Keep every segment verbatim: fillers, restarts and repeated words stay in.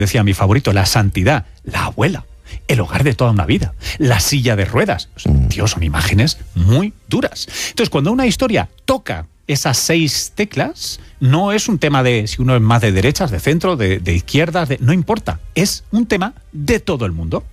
decía mi favorito, la santidad, la abuela, el hogar de toda una vida, la silla de ruedas. Dios, son imágenes muy duras. Entonces, cuando una historia toca esas seis teclas, no es un tema de si uno es más de derechas, de centro, de, de izquierdas, de, no importa. Es un tema de todo el mundo.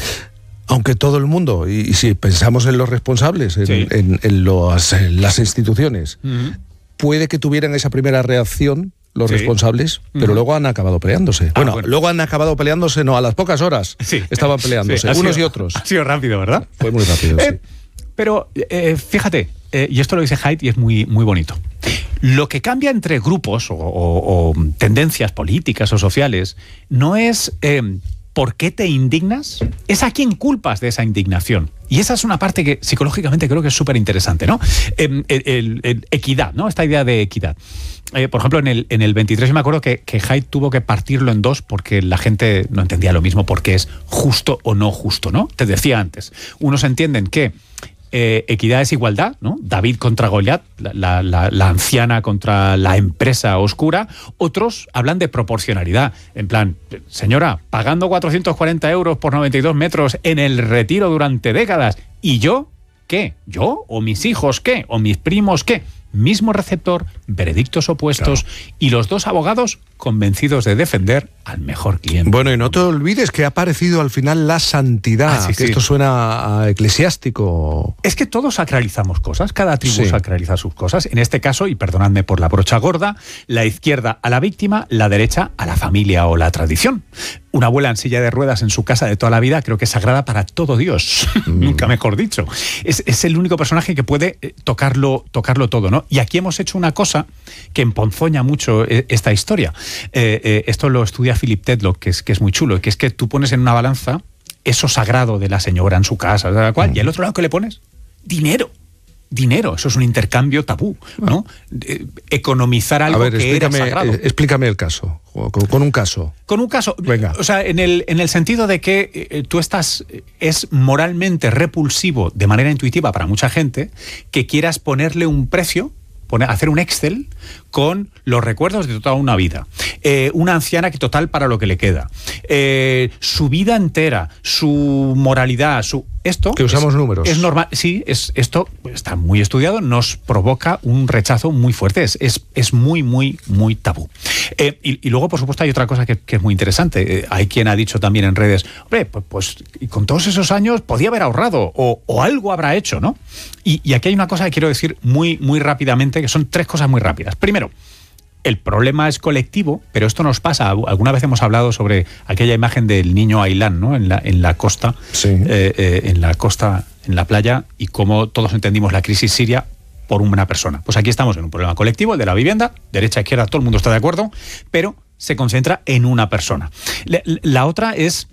Aunque todo el mundo, y, y si pensamos en los responsables, en, Sí. en, en, los, en las instituciones, Uh-huh. puede que tuvieran esa primera reacción los Sí. responsables, pero Uh-huh. luego han acabado peleándose. Ah, bueno, bueno. luego han acabado peleándose, no, a las pocas horas Sí. estaban peleándose, Sí, ha unos sido, y otros. Ha sido rápido, ¿verdad? Fue muy rápido, Eh, sí. Pero eh, fíjate, eh, y esto lo dice Haidt y es muy, muy bonito. Lo que cambia entre grupos o, o, o tendencias políticas o sociales no es eh, por qué te indignas, es a quién culpas de esa indignación. Y esa es una parte que psicológicamente creo que es súper interesante, ¿no? Eh, el, el, el equidad, ¿no? Esta idea de equidad. Eh, por ejemplo, en el, en el veintitrés yo me acuerdo que, que Haidt tuvo que partirlo en dos porque la gente no entendía lo mismo porque es justo o no justo, ¿no? Te decía antes, unos entienden que Eh, equidad es igualdad, ¿no? David contra Goliat, la, la, la anciana contra la empresa oscura. Otros hablan de proporcionalidad. En plan, señora, pagando cuatrocientos cuarenta euros por noventa y dos metros en el Retiro durante décadas. ¿Y yo? ¿Qué? ¿Yo? ¿O mis hijos qué? ¿O mis primos qué? Mismo receptor, veredictos opuestos, claro. Y los dos abogados convencidos de defender al mejor cliente. Bueno, y no te olvides que ha aparecido al final la santidad, ah, sí, que sí. esto suena a eclesiástico. Es que todos sacralizamos cosas, cada tribu sí. sacraliza sus cosas. En este caso, y perdonadme por la brocha gorda, la izquierda a la víctima, la derecha a la familia o la tradición. Una abuela en silla de ruedas en su casa de toda la vida creo que es sagrada para todo Dios, mm. nunca mejor dicho. Es, es el único personaje que puede tocarlo, tocarlo todo, ¿no? Y aquí hemos hecho una cosa que emponzoña mucho esta historia. Eh, eh, esto lo estudia Philip Tetlock, que es, que es muy chulo, que es que tú pones en una balanza eso sagrado de la señora en su casa, la cual, mm. y al otro lado, ¿qué le pones? Dinero. Dinero, eso es un intercambio tabú, ¿no? Eh, economizar algo ver, que era sagrado. Eh, explícame el caso, con, con un caso. Con un caso, Venga. O sea, en el, en el sentido de que eh, tú estás, es moralmente repulsivo de manera intuitiva para mucha gente que quieras ponerle un precio, poner, hacer un Excel con los recuerdos de toda una vida. Eh, una anciana que total para lo que le queda. Eh, su vida entera, su moralidad, su... Esto que usamos es, números. Es normal, sí, es, esto está muy estudiado, nos provoca un rechazo muy fuerte, es, es, es muy, muy, muy tabú. Eh, y, y luego, por supuesto, hay otra cosa que, que es muy interesante. Eh, hay quien ha dicho también en redes, hombre, pues, pues y con todos esos años podía haber ahorrado o, o algo habrá hecho, ¿no? Y, y aquí hay una cosa que quiero decir muy, muy rápidamente, que son tres cosas muy rápidas. Primero, el problema es colectivo, pero esto nos pasa. Alguna vez hemos hablado sobre aquella imagen del niño Ailán, ¿no? En la, en la costa, sí. eh, eh, en la costa, en la playa, y cómo todos entendimos la crisis siria por una persona. Pues aquí estamos en un problema colectivo, el de la vivienda, derecha, izquierda, todo el mundo está de acuerdo, pero se concentra en una persona. La, la otra es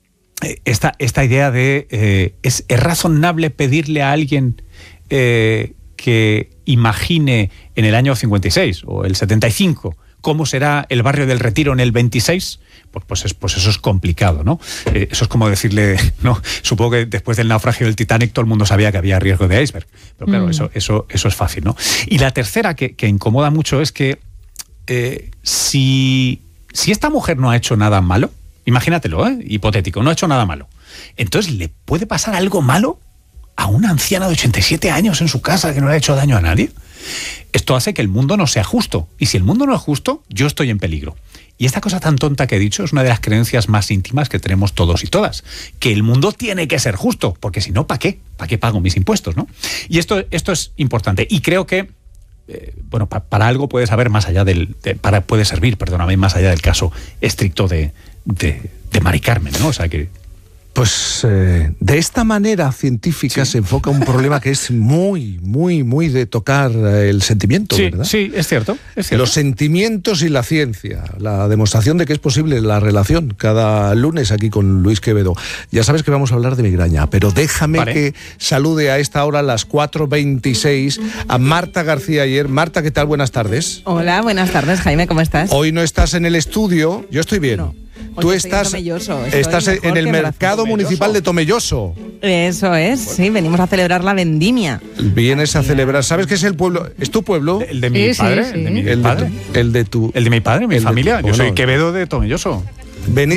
esta, esta idea de, eh, ¿es, ¿es razonable pedirle a alguien eh, que imagine en el año cincuenta y seis o el setenta y cinco cómo será el barrio del Retiro en el veintiséis? Pues, pues, es, pues eso es complicado, ¿no? Eh, eso es como decirle, ¿no? Supongo que después del naufragio del Titanic todo el mundo sabía que había riesgo de iceberg. Pero claro, mm. eso, eso, eso es fácil, ¿no? Y la tercera que, que incomoda mucho es que eh, si, si esta mujer no ha hecho nada malo, imagínatelo, ¿eh? Hipotético, no ha hecho nada malo, entonces ¿le puede pasar algo malo a una anciana de ochenta y siete años en su casa que no le ha hecho daño a nadie? Esto hace que el mundo no sea justo. Y si el mundo no es justo, yo estoy en peligro. Y esta cosa tan tonta que he dicho es una de las creencias más íntimas que tenemos todos y todas. Que el mundo tiene que ser justo, porque si no, ¿para qué? ¿Para qué pago mis impuestos, no? Y esto, esto es importante. Y creo que, eh, bueno, pa, para algo puede saber más allá del... De, para, puede servir, perdóname, más allá del caso estricto de, de, de Mari Carmen, ¿no? O sea que... Pues eh, de esta manera científica sí. se enfoca un problema que es muy, muy, muy de tocar el sentimiento, sí, ¿verdad? Sí, es cierto, es cierto. Los sentimientos y la ciencia, la demostración de que es posible la relación, cada lunes aquí con Luis Quevedo. Ya sabes que vamos a hablar de migraña, pero déjame vale. que salude a esta hora, a las cuatro veintiséis, a Marta García Ayer. Marta, ¿qué tal? Buenas tardes. Hola, buenas tardes, Jaime, ¿cómo estás? Hoy no estás en el estudio, yo estoy bien. No. Tú estás, estás en el mercado municipal de Tomelloso. Eso es, sí, venimos a celebrar la vendimia. Vienes a celebrar, ¿sabes qué es el pueblo? ¿Es tu pueblo? El de mi sí, padre, sí, sí. el de mi el padre. De tu, el de tu... El de mi padre, mi el familia. De, yo bueno, soy Quevedo de Tomelloso. Venís